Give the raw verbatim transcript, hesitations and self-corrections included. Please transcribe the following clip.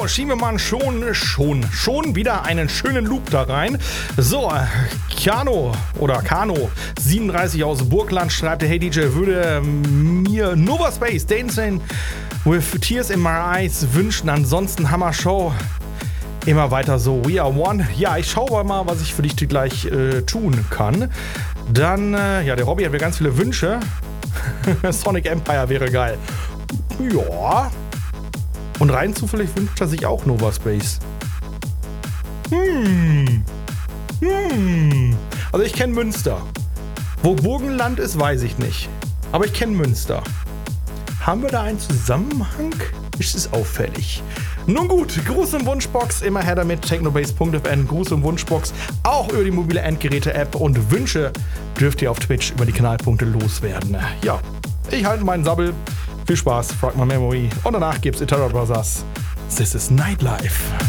Genau, schieben wir mal schon, schon, schon wieder einen schönen Loop da rein. So, Kano oder Kano siebenunddreißig aus Burgland schreibt, hey D J, würde mir Nova Space Dancing with Tears in My Eyes wünschen. Ansonsten Hammer Show. Immer weiter so. We are one. Ja, ich schaue mal, was ich für dich gleich äh, tun kann. Dann, äh, ja, der Robby hat mir ganz viele Wünsche. Sonic Empire wäre geil. Ja. Und rein zufällig wünscht er sich auch Nova Space. Hm. Hm. Also ich kenne Münster. Wo Burgenland ist, weiß ich nicht. Aber ich kenne Münster. Haben wir da einen Zusammenhang? Ist es auffällig? Nun gut, Gruß und Wunschbox, immer her damit, technobase punkt f n, Gruß und Wunschbox, auch über die mobile Endgeräte-App und Wünsche dürft ihr auf Twitch über die Kanalpunkte loswerden. Ja, ich halte meinen Sabbel, viel Spaß, Frag My Memory und danach gibt's Eternal Brothers. This is Nightlife.